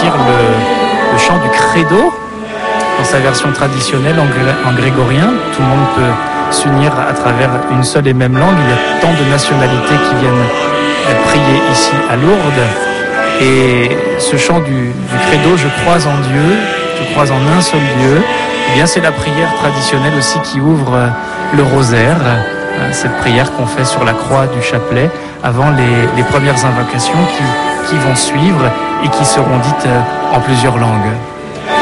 choisir le chant du credo dans sa version traditionnelle en grégorien. Tout le monde peut s'unir à travers une seule et même langue. Il y a tant de nationalités qui viennent prier ici à Lourdes. Et ce chant du credo, je crois en Dieu, je crois en un seul Dieu, eh bien c'est la prière traditionnelle aussi qui ouvre le rosaire, cette prière qu'on fait sur la croix du chapelet avant les premières invocations qui vont suivre et qui seront dites en plusieurs langues.